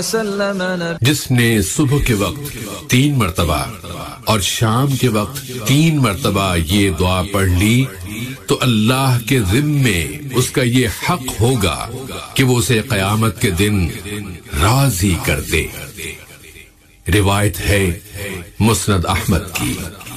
जिसने सुबह के वक्त 3 मरतबा और शाम के वक्त 3 मरतबा ये दुआ पढ़ ली तो अल्लाह के ज़िम्मे उसका ये हक होगा कि वो उसे क़यामत के दिन राज़ी कर दे। रिवायत है मुस्नद अहमद की।